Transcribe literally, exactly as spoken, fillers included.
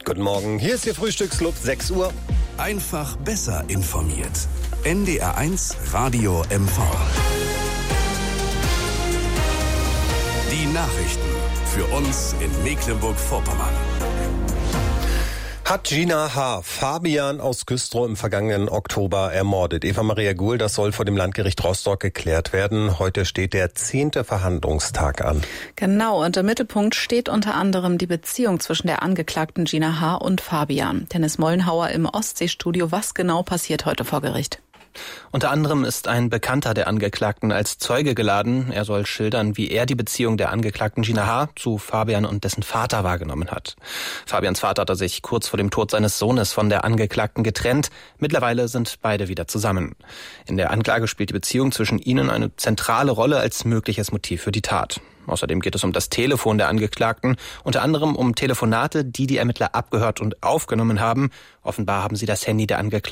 Guten Morgen, hier ist Ihr Frühstücksclub, sechs Uhr. Einfach besser informiert. N D R eins Radio M V. Die Nachrichten für uns in Mecklenburg-Vorpommern. Hat Gina H. Fabian aus Güstrow im vergangenen Oktober ermordet. Eva Maria Guhl, das soll vor dem Landgericht Rostock geklärt werden. Heute steht der zehnte Verhandlungstag an. Genau, und im Mittelpunkt steht unter anderem die Beziehung zwischen der Angeklagten Gina H. und Fabian. Dennis Mollenhauer im Ostseestudio. Was genau passiert heute vor Gericht? Unter anderem ist ein Bekannter der Angeklagten als Zeuge geladen. Er soll schildern, wie er die Beziehung der Angeklagten Gina H. zu Fabian und dessen Vater wahrgenommen hat. Fabians Vater hatte sich kurz vor dem Tod seines Sohnes von der Angeklagten getrennt. Mittlerweile sind beide wieder zusammen. In der Anklage spielt die Beziehung zwischen ihnen eine zentrale Rolle als mögliches Motiv für die Tat. Außerdem geht es um das Telefon der Angeklagten, unter anderem um Telefonate, die die Ermittler abgehört und aufgenommen haben. Offenbar haben sie das Handy der Angeklagten